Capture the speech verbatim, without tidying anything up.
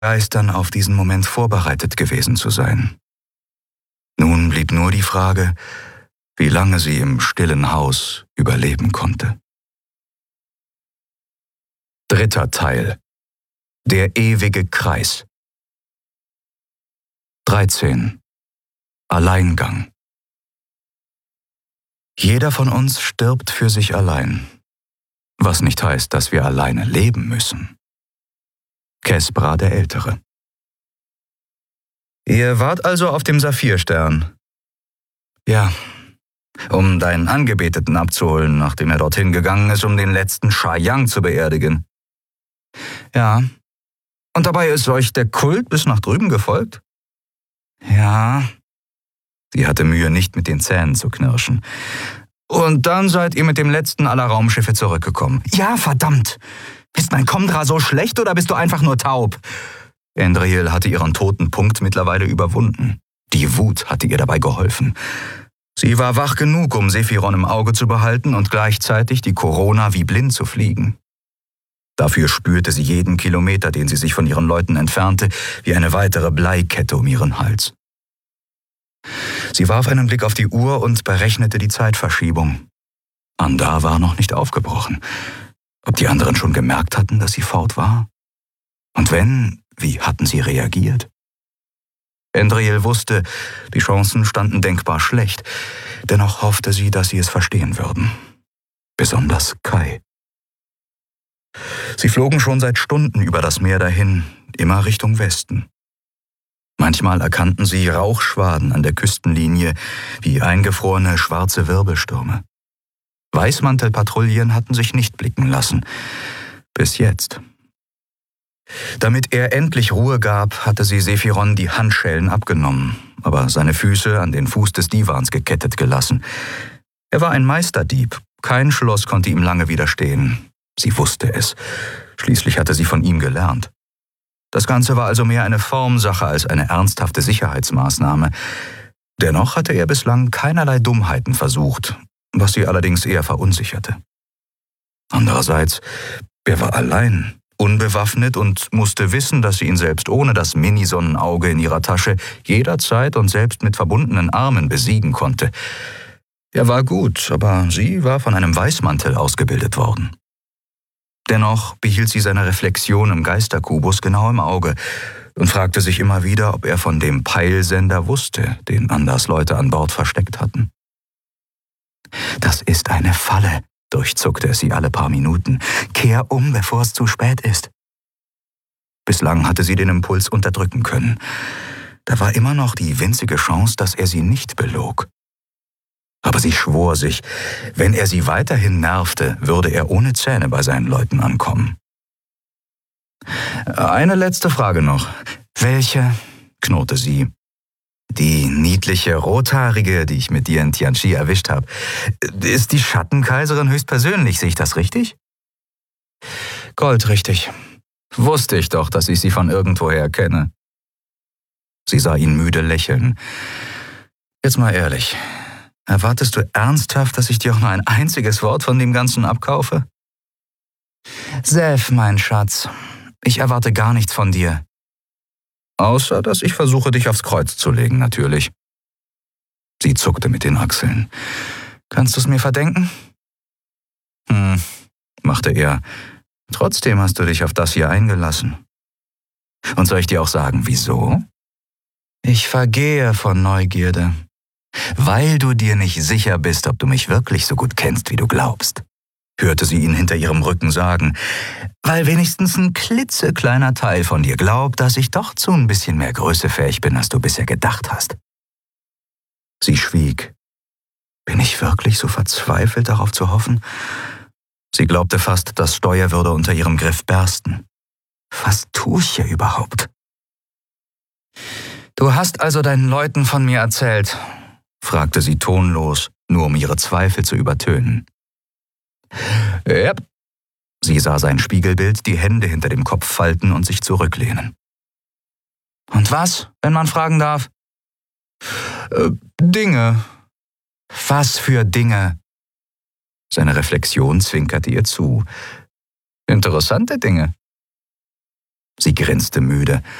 Geistern auf diesen Moment vorbereitet gewesen zu sein. Nun blieb nur die Frage, wie lange sie im stillen Haus überleben konnte. Dritter Teil. Der ewige Kreis. dreizehn. Alleingang. Jeder von uns stirbt für sich allein, was nicht heißt, dass wir alleine leben müssen. Kespra der Ältere. Ihr wart also auf dem Saphirstern. Ja, um deinen Angebeteten abzuholen, nachdem er dorthin gegangen ist, um den letzten Sha Yang zu beerdigen. Ja, und dabei ist euch der Kult bis nach drüben gefolgt? Ja. Sie hatte Mühe, nicht mit den Zähnen zu knirschen. Und dann seid ihr mit dem letzten aller Raumschiffe zurückgekommen. Ja, verdammt! Ist mein Komdra so schlecht oder bist du einfach nur taub? Andriel hatte ihren toten Punkt mittlerweile überwunden. Die Wut hatte ihr dabei geholfen. Sie war wach genug, um Sephiron im Auge zu behalten und gleichzeitig die Corona wie blind zu fliegen. Dafür spürte sie jeden Kilometer, den sie sich von ihren Leuten entfernte, wie eine weitere Bleikette um ihren Hals. Sie warf einen Blick auf die Uhr und berechnete die Zeitverschiebung. Andar war noch nicht aufgebrochen. Ob die anderen schon gemerkt hatten, dass sie fort war? Und wenn, wie hatten sie reagiert? Andriel wusste, die Chancen standen denkbar schlecht. Dennoch hoffte sie, dass sie es verstehen würden. Besonders Kai. Sie flogen schon seit Stunden über das Meer dahin, immer Richtung Westen. Manchmal erkannten sie Rauchschwaden an der Küstenlinie wie eingefrorene schwarze Wirbelstürme. Weißmantelpatrouillen hatten sich nicht blicken lassen. Bis jetzt. Damit er endlich Ruhe gab, hatte sie Sephiron die Handschellen abgenommen, aber seine Füße an den Fuß des Divans gekettet gelassen. Er war ein Meisterdieb. Kein Schloss konnte ihm lange widerstehen. Sie wusste es. Schließlich hatte sie von ihm gelernt. Das Ganze war also mehr eine Formsache als eine ernsthafte Sicherheitsmaßnahme. Dennoch hatte er bislang keinerlei Dummheiten versucht, was sie allerdings eher verunsicherte. Andererseits, er war allein, unbewaffnet und musste wissen, dass sie ihn selbst ohne das Mini-Sonnenauge in ihrer Tasche jederzeit und selbst mit verbundenen Armen besiegen konnte. Er war gut, aber sie war von einem Weißmantel ausgebildet worden. Dennoch behielt sie seine Reflexion im Geisterkubus genau im Auge und fragte sich immer wieder, ob er von dem Peilsender wusste, den Andars Leute an Bord versteckt hatten. Das ist eine Falle, durchzuckte es sie alle paar Minuten. Kehr um, bevor es zu spät ist. Bislang hatte sie den Impuls unterdrücken können. Da war immer noch die winzige Chance, dass er sie nicht belog. Aber sie schwor sich, wenn er sie weiterhin nervte, würde er ohne Zähne bei seinen Leuten ankommen. Eine letzte Frage noch. Welche? Knurrte sie. Die niedliche Rothaarige, die ich mit dir in Tianchi erwischt habe. Ist die Schattenkaiserin höchstpersönlich, sehe ich das richtig? Goldrichtig. Wusste ich doch, dass ich sie von irgendwoher kenne. Sie sah ihn müde lächeln. Jetzt mal ehrlich, erwartest du ernsthaft, dass ich dir auch nur ein einziges Wort von dem Ganzen abkaufe? Seth, mein Schatz, ich erwarte gar nichts von dir. Außer, dass ich versuche, dich aufs Kreuz zu legen, natürlich. Sie zuckte mit den Achseln. Kannst du es mir verdenken? Hm, machte er. Trotzdem hast du dich auf das hier eingelassen. Und soll ich dir auch sagen, wieso? Ich vergehe von Neugierde. Weil du dir nicht sicher bist, ob du mich wirklich so gut kennst, wie du glaubst, hörte sie ihn hinter ihrem Rücken sagen, weil wenigstens ein klitzekleiner Teil von dir glaubt, dass ich doch zu ein bisschen mehr Größe fähig bin, als du bisher gedacht hast. Sie schwieg. Bin ich wirklich so verzweifelt, darauf zu hoffen? Sie glaubte fast, das Steuer würde unter ihrem Griff bersten. Was tue ich hier überhaupt? Du hast also deinen Leuten von mir erzählt, fragte sie tonlos, nur um ihre Zweifel zu übertönen. Ja. Sie sah sein Spiegelbild, die Hände hinter dem Kopf falten und sich zurücklehnen. Und was, wenn man fragen darf? Äh, Dinge. Was für Dinge? Seine Reflexion zwinkerte ihr zu. Interessante Dinge. Sie grinste müde